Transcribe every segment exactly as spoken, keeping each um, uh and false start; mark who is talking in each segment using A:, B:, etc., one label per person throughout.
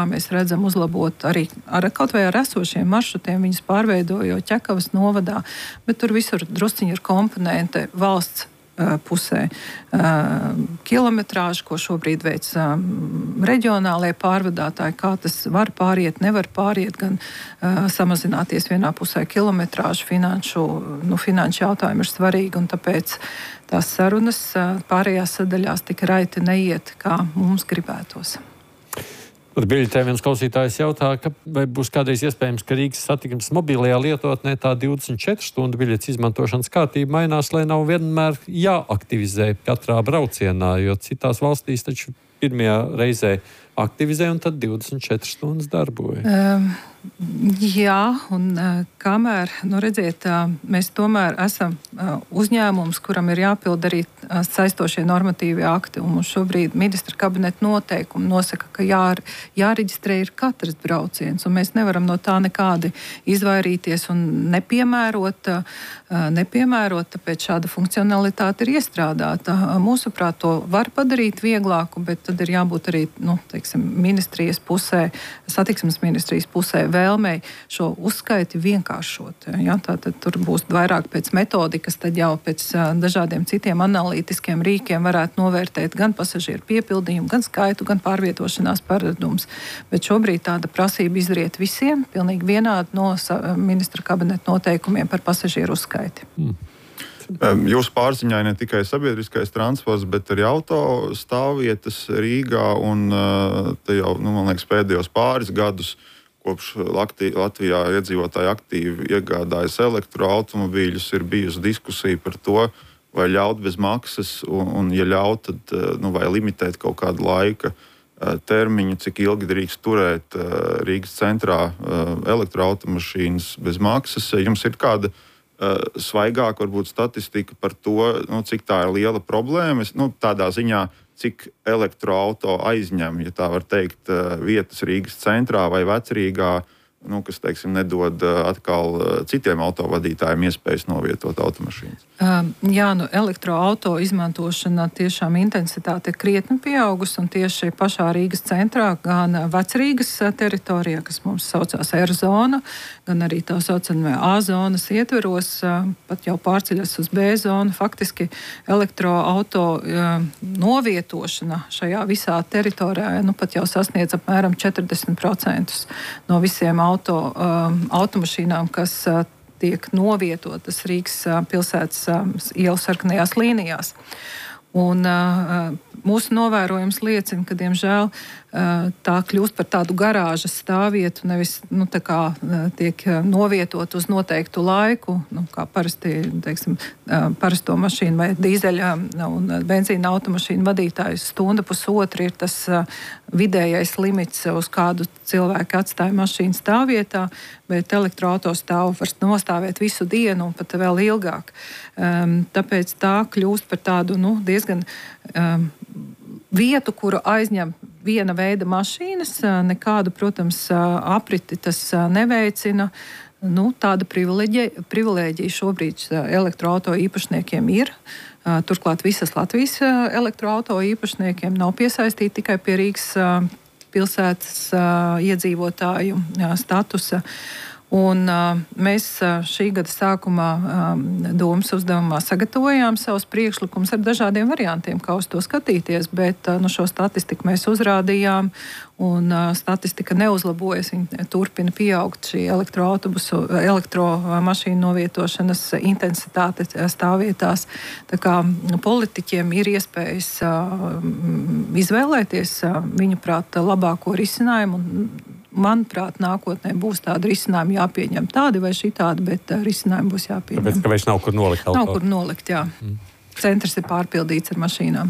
A: kā mēs redzam, uzlabot arī ar kaut vai ar esošiem maršrutiem, viņus pārveidojot Ķekavas novadā, bet tur visur drusciņi ir komponente valsts pusē. Kilometrāžu, ko šobrīd veic reģionālajie pārvadātāji, kā tas var pāriet, nevar pāriet, gan samazināties vienā pusē kilometrāžu, finanšu, nu, finanšu jautājumi ir svarīgi, un tāpēc tās sarunas pārējās sadaļās tik raiti neiet, kā mums gribētos.
B: Uz biļetē viens klausītājs jautā, ka vai būs kādreiz iespējams, ka Rīgas satiksmes mobilajā lietotnē tā divdesmit četru stundu biļetes izmantošanas kārtība mainās, lai nav vienmēr jāaktivizē katrā braucienā, jo citās valstīs taču pirmajā reizē aktivizē un tad divdesmit četras stundas darboja. Um.
A: Jā, un kamēr, nu redziet, mēs tomēr esam uzņēmums, kuram ir jāpild arī saistošie normatīvi akti, un mums šobrīd ministra kabineta noteikumi nosaka, ka jā, jāreģistrē ir katrs brauciens, un mēs nevaram no tā nekādi izvairīties un nepiemērot, nepiemērot, tāpēc šāda funkcionalitāte ir iestrādāta. Mūsuprāt, to var padarīt vieglāku, bet tad ir jābūt arī, nu, teiksim, ministrijas pusē, satiksmes ministrijas pusē vēlmei šo uzskaiti vienkāršot. Ja? Tātad tur būs vairāk pēc metodikas, tad jau pēc uh, dažādiem citiem analītiskiem rīkiem varētu novērtēt gan pasažieru piepildījumu, gan skaitu, gan pārvietošanās paradumus. Bet šobrīd tāda prasība izriet visiem, pilnīgi vienādi no ministra kabineta noteikumiem par pasažieru uzskaiti. Mm.
C: Jūsu pārziņā ne tikai sabiedriskais transports, bet arī auto stāvvietas Rīgā, un te jau, nu, man liekas, pēdējos pāris gadus kopš Latvijā iedzīvotāji aktīvi iegādājas elektroautomobīļus, ir bijusi diskusija par to, vai ļaut bez maksas, un, un ja ļaut, tad nu, vai limitēt kaut kādu laika termiņu, cik ilgi drīkst turēt Rīgas centrā elektroautomašīnas bez maksas. Jums ir kāda svaigāka, varbūt, statistika par to, nu, cik tā ir liela problēma? Es, nu, tādā ziņā, cik elektroauto aizņem, ja tā var teikt, vietas Rīgas centrā vai Vecrīgā, nu, kas, teiksim, nedod atkal citiem autovadītājiem iespējas novietot automašīnas.
A: Uh, jā, nu, elektroauto izmantošana tiešām intensitāte ir krietni pieaugusi, un tieši pašā Rīgas centrā, gan Vecrīgas teritorijā, kas mums saucās R-zona, gan arī tā saucamā A-zonas ietveros, uh, pat jau pārceļas uz B-zonu, faktiski elektroauto uh, novietošana šajā visā teritorijā, nu, pat jau sasniedz apmēram četrdesmit procentus no visiem auto Auto, um, automašīnām, kas uh, tiek novietotas Rīgas uh, pilsētas uh, ielu sarkanajās līnijās. Un uh, mūsu novērojums liecina, ka, diemžēl, uh, tā kļūst par tādu garāžas stāvvietu, nevis, nu, tā kā uh, tiek novietot uz noteiktu laiku, nu, kā parasti, teiksim, uh, parasto mašīnu vai dīzeļa un benzīna automašīnu vadītāju stunda pusotra ir tas uh, vidējais limits, uz kādu cilvēku atstāja mašīnu stāvvietā, bet elektroauto stāv var nostāvēt visu dienu un pat vēl ilgāk. Um, tāpēc tā kļūst par tādu, nu, diezgan um, vietu, kuru aizņem viena veida mašīnas, nekādu, protams, apriti tas neveicina. Nu, tāda privileģija, privileģija šobrīd elektroauto īpašniekiem ir. Turklāt visas Latvijas elektroauto īpašniekiem nav piesaistīti tikai pie Rīgas pilsētas iedzīvotāju statusa. Un uh, mēs uh, šī gada sākumā um, domas uzdevumā sagatavojām savus priekšlikumus ar dažādiem variantiem, kā uz to skatīties, bet uh, nu, šo statistiku mēs uzrādījām, un uh, statistika neuzlabojas, viņa turpina pieaugt šī elektroautobusu, elektromašīnu novietošanas intensitāte stāvvietās. Tā kā politiķiem ir iespējas uh, izvēlēties uh, viņu prāt labāko risinājumu, un manuprāt, nākotnē būs tāda risinājuma jāpieņem tādi vai šitādi, bet uh, risinājumi būs jāpieņem.
B: Tāpēc, ka vairs nav kur nolikt auto.
A: Nav kur nolikt, jā. Mm. Centrs ir pārpildīts ar mašīnām.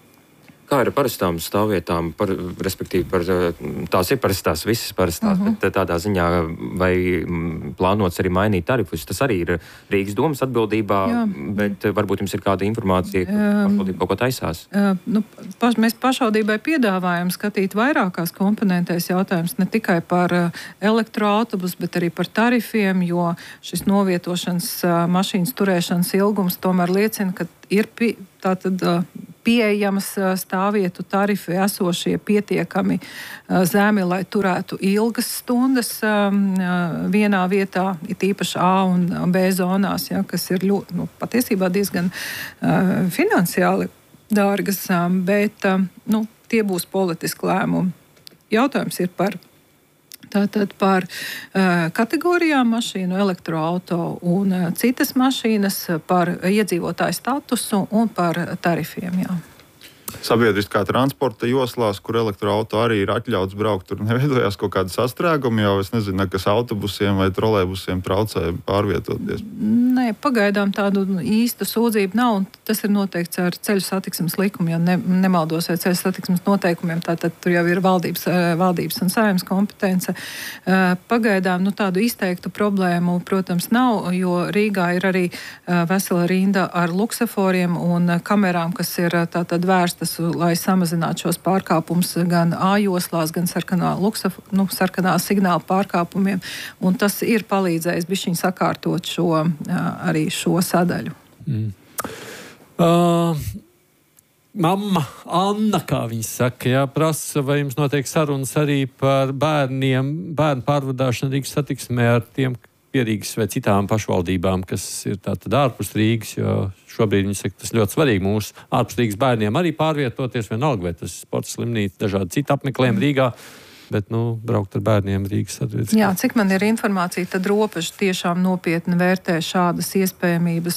D: Kā ir ar parastām stāvvietām, par, respektīvi, par, tās ir parastās, visas parastās, uh-huh. bet tādā ziņā vai plānots arī mainīt tarifus, tas arī ir Rīgas domas atbildībā, jā. Bet varbūt jums ir kāda informācija, ka pašvaldība kaut ko taisās?
A: Uh, nu, paš, mēs pašvaldībai piedāvājam skatīt vairākās komponentēs jautājums ne tikai par uh, elektroautobus, bet arī par tarifiem, jo šis novietošanas uh, mašīnas turēšanas ilgums tomēr liecina, ka ir pi, tātad uh, pieejamas stāvvietu tarifi esošie pietiekami zemi, lai turētu ilgas stundas vienā vietā, it īpaši A un B zonās, ja, kas ir ļoti, nu, patiesībā diezgan finansiāli dārgas, bet nu, tie būs politiski lēmumi. Jautājums ir par Tātad par uh, kategorijām mašīnu, elektroauto un uh, citas mašīnas, par iedzīvotāju statusu un par tarifiem. Jā.
C: Sabiedriskā transporta joslās, kur elektroauto arī ir atļauts braukt, tur neveidojās kaut kāda sastrēguma, jau es nezinu, kas autobusiem vai trolejbusiem traucē pārvietoties.
A: Nē, pagaidām tādu īstu sūdzību nav, un tas ir noteikts ar ceļu satiksmes likumu, ja ne, nemaldos vai ceļu satiksmes noteikumiem, tātad tur jau ir valdības, valdības un saimnes kompetence. Pagaidām nu, tādu izteiktu problēmu, protams, nav, jo Rīgā ir arī vesela rinda ar luksaforiem un kamerām, kas ir tātad vērstas, lai samazinātu šos pārkāpumus gan A joslās, gan sarkanā, luksaf, nu, sarkanā signāla pārkāpumiem. Un tas ir palīdzējis bišķiņ sakārtot šo, arī šo sadaļu.
B: Mm. Uh, mamma Anna, kā viņa saka, jā, prasa, vai jums notiek sarunas arī par bērniem, bērnu pārvadāšanu Rīgas satiksmē ar tiem pierīgas vai citām pašvaldībām, kas ir tātad ārpus Rīgas, jo šobrīd viņi saka, tas ļoti svarīgi mūsu ārpus Rīgas bērniem arī pārvietoties, vienalga, vai tas sports slimnīca, dažādi citi apmeklējumi Rīgā, bet, nu, braukt ar bērniem Rīgas sabiedriskā.
A: Jā, cik man ir informācija, tad robeža tiešām nopietni vērtē šādas iespējamības,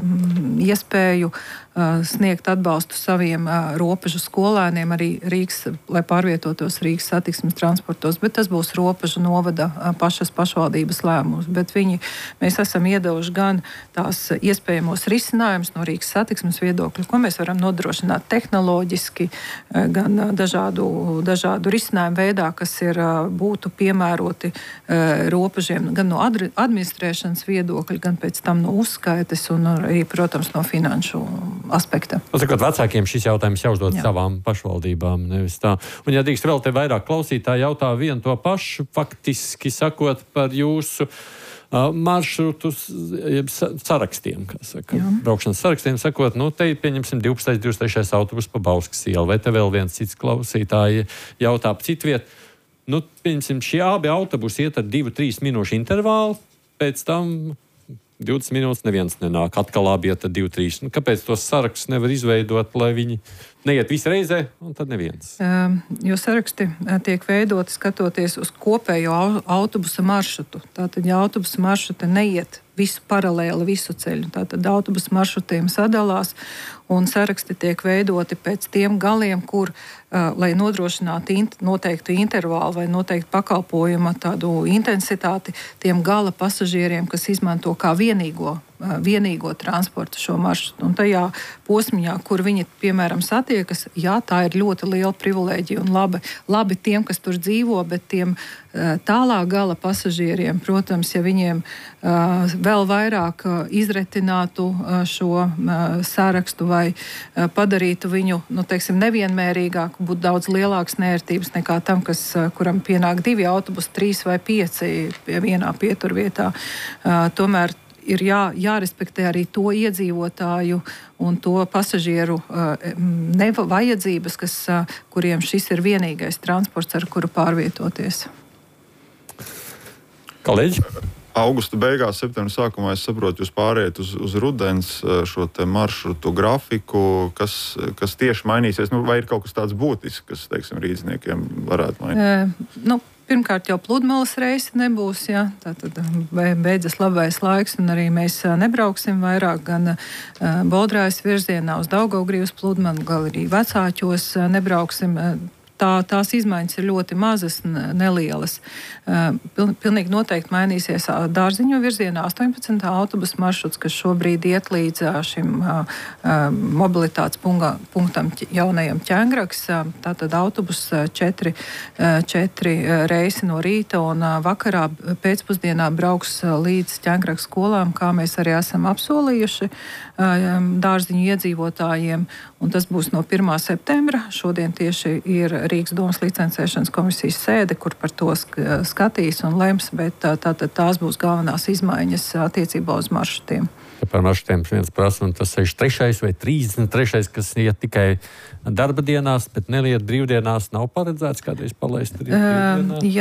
A: iespēju sniegt atbalstu saviem robežu skolēniem arī Rīgas, lai pārvietotos Rīgas satiksmes transportos, bet tas būs robežu novada pašas pašvaldības lēmums. Bet viņi, mēs esam iedevuši gan tās iespējamos risinājumus no Rīgas satiksmes viedokļa, ko mēs varam nodrošināt tehnoloģiski, gan dažādu, dažādu risinājumu veidā, kas ir būtu piemēroti robežiem, gan no administrēšanas viedokļa, gan pēc tam no uzskaites un arī, protams, no finanšu aspekta.
B: Sakot, vecākiem šis jautājums jāuzdod
A: Jā.
B: savām pašvaldībām, nevis tā. Un, ja drīkst vēl te vairāk klausītāji jautā vienu to pašu, faktiski sakot par jūsu uh, maršrutus, sarakstiem, kā saka, Jā. braukšanas sarakstiem, sakot, nu, te pieņemsim divpadsmitais, divdesmit trešais autobus pa Bauskas ielu, vai te vēl viens cits klausītāji jautā pa citu vietu. Nu, pieņemsim, šie abi autobusi iet ar divu, trīs minūšu intervālu, pēc tam divdesmit minūtes neviens nenāk, atkal abi iet ar divu, trīs. Nu, kāpēc tos sarakstus nevar izveidot, lai viņi neiet visi reizē, un tad neviens?
A: Um, jo saraksti tiek veidoti skatoties uz kopējo autobusa maršrutu. Tātad, ja autobusa maršruti neiet visu paralēli, visu ceļu, tātad autobusa maršrutiem sadalās, un saraksti tiek veidoti pēc tiem galiem, kur, uh, lai nodrošinātu int- noteiktu intervālu vai noteiktu pakalpojuma tādu intensitāti tiem gala pasažieriem, kas izmanto kā vienīgo, uh, vienīgo transportu šo maršrutu. Un tajā posmiņā, kur viņi, piemēram, satiekas, jā, tā ir ļoti liela privilēģija un labi, labi tiem, kas tur dzīvo, bet tiem uh, tālāk gala pasažieriem, protams, ja viņiem uh, vēl vairāk uh, izretinātu uh, šo uh, sarakstu vai uh, padarītu viņu, nu, teiksim, nevienmērīgāku, būtu daudz lielākas nērtības nekā tam, kas, uh, kuram pienāk divi autobusi, trīs vai pieci pie vienā pieturvietā. Uh, tomēr ir jā, jārespektē arī to iedzīvotāju un to pasažieru uh, neva vajadzības, kas, uh, kuriem šis ir vienīgais transports, ar kuru pārvietoties.
B: Kolēģi?
C: Augusta beigās, septembra sākumā, es saprotu, jūs pārējat uz, uz rudens šo te maršrutu grafiku, kas, kas tieši mainīsies, nu, vai ir kaut kas tāds būtisks, kas, teiksim, rīzniekiem varētu mainīt?
A: E, nu, Pirmkārt, jau pludmales reisi nebūs, jā, tātad beidzas labais laiks, un arī mēs nebrauksim vairāk gan Bodrājas virzienā uz Daugavgrīvas pludmali, gan arī Vecāķos nebrauksim. Tā, tās izmaiņas ir ļoti mazas, nelielas. Pil, pilnīgi noteikti mainīsies Dārziņu virzienā astoņpadsmit autobusu maršruts, kas šobrīd iet līdz šim mobilitātes punga, punktam jaunajam Ķengraks. Tātad autobus četri, četri reisi no rīta un vakarā pēcpusdienā brauks līdz Ķengraks skolām, kā mēs arī esam apsolījuši Dārziņu iedzīvotājiem. Un tas būs no pirmā septembra. Šodien tieši ir Rīgas domas licencēšanas komisijas sēde, kur par to skatīs un lems, bet tātad tās būs galvenās izmaiņas attiecībā uz maršrutiem.
B: Ja par maršrutiem viens prasa, un tas sešdesmit trešais vai trīsdesmit trešais, kas iet tikai darba dienās, bet neliet brīvdienās, nav paredzēts kādreiz palaist arī brīvdienās?